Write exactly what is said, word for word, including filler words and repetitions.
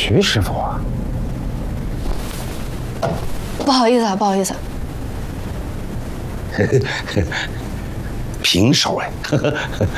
徐师傅啊。 不好意思啊，不好意思。 平手哎。